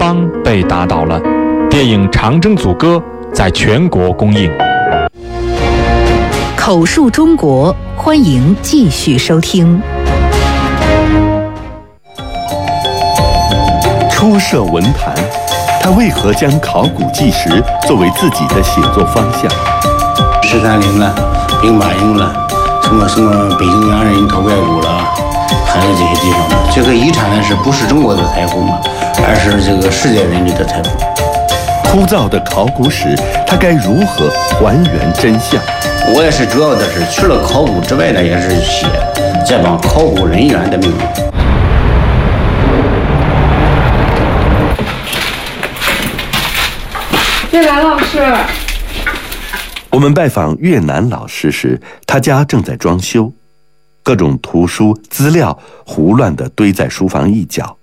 邦被打倒了。电影《长征组歌》在全国公映。 口述中国，欢迎继续收听。 初涉文坛，他为何将考古纪实作为自己的写作方向 ？13陵了，兵马俑了，什么北京洋人头盖骨了，还有这些地方的。这个遗产呢，是不是中国的财富嘛，而是这个世界人类的财富。 枯燥的考古史，他该如何还原真相？ 我也是主要的是除了考古之外呢，也是写这帮考古人员的命运。 越南老师， 我们拜访越南老师时，他家正在装修，各种图书资料胡乱地堆在书房一角。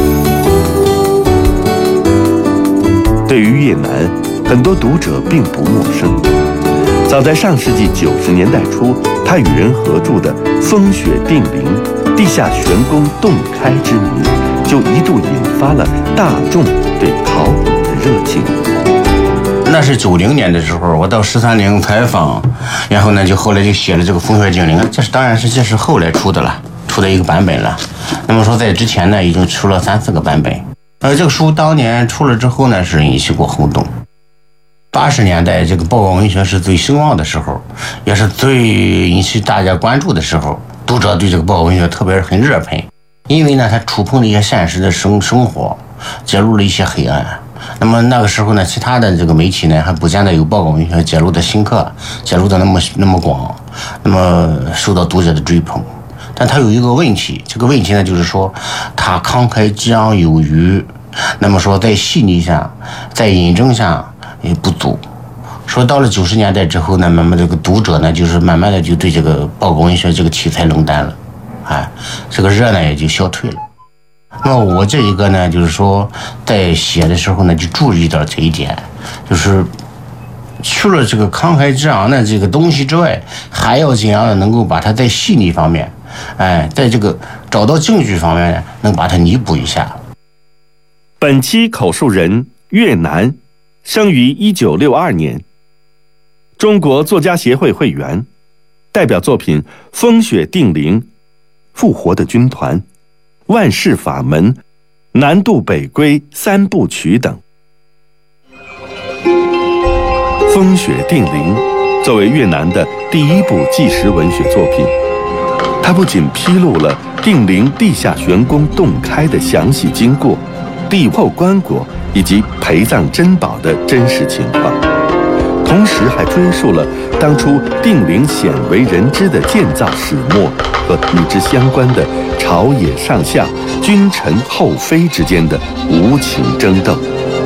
对于越南，很多读者并不陌生。早在上世纪90年代初，他与人合著的《风雪定陵：地下玄宫洞开之谜》就一度引发了大众对考古的热情。 那是90年的时候，我到13陵采访，然后呢，后来就写了这个《风雪定陵》，这是后来出的一个版本了。那么说，在之前呢，已经出了3、4个版本。这个书当年出了之后呢，是引起过轰动。80年代这个报告文学是最兴旺的时候，也是最引起大家关注的时候。读者对这个报告文学特别很热捧，因为呢，它触碰了一些现实的生活，揭露了一些黑暗。那么那个时候呢，其他的这个媒体呢，还不见得有报告文学揭露的深刻，揭露的那么广，那么受到读者的追捧。但它有一个问题，这个问题呢，就是说它慷慨激昂有余，那么说在细腻上，在引证上也不足。说到了90年代之后呢，慢慢这个读者呢，就是慢慢的就对这个报告文学这个题材冷淡了，这个热呢也就消退了。那么我这一个呢，就是说在写的时候呢，就注意到这一点，就是除了这个慷慨激昂的这个东西之外，还要怎样的能够把它在细腻方面，在这个找到证据方面呢，能把它弥补一下。 本期口述人越南，生于1962年，中国作家协会会员，代表作品《风雪定陵》《复活的军团》《万世法门》《南渡北归》3部曲等。《风雪定陵》作为越南的第1部纪实文学作品，它不仅披露了定陵地下玄宫洞开的详细经过、帝后棺椁以及陪葬珍宝的真实情况，同时还追溯了当初定陵鲜为人知的建造始末和与之相关的朝野上下、君臣后妃之间的无情争斗。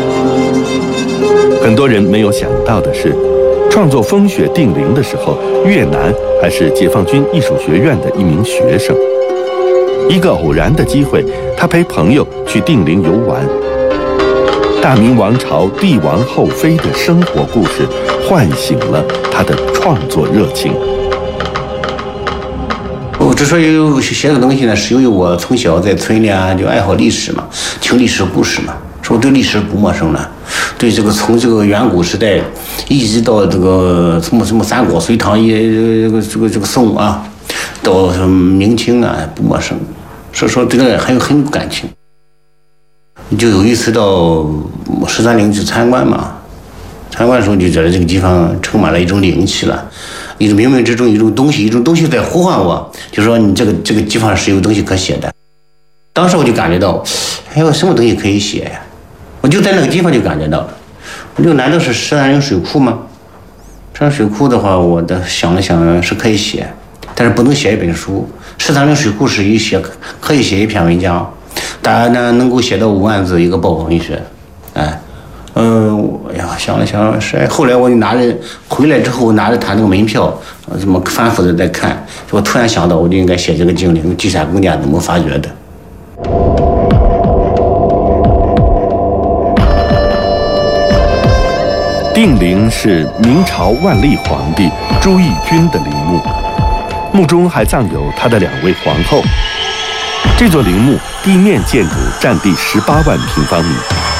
很多人没有想到的是，创作《风雪定陵》的时候，越南还是解放军艺术学院的一名学生。一个偶然的机会，他陪朋友去定陵游玩。大明王朝帝王后妃的生活故事，唤醒了他的创作热情。 我之所以写这个东西呢，是因为我从小在村里就爱好历史嘛，听历史故事嘛，说我对历史不陌生了。对这个从这个远古时代一直到这个什么三国、隋唐这个宋到明清不陌生，所以说对这个很有感情。就有一次到13陵去参观嘛，参观的时候就觉得这个地方充满了一种灵气了，一种冥冥之中一种东西在呼唤我，就说你这个地方是有东西可写的。当时我就感觉到，还有什么东西可以写呀？我就在那个地方就感觉到了，我就难道是13陵水库吗？13陵水库的话，我想了想是可以写，但是不能写一本书。13陵水库是可以写一篇文章，大家呢能够写到5万字一个报告文学，想了想是，后来我就回来之后拿着他那个门票，这么反复的在看，我突然想到，我就应该写这个精灵地下宫殿怎么发掘的。 定陵是明朝万历皇帝朱翊钧的陵墓，墓中还葬有他的2位皇后。这座陵墓地面建筑占地18万平方米，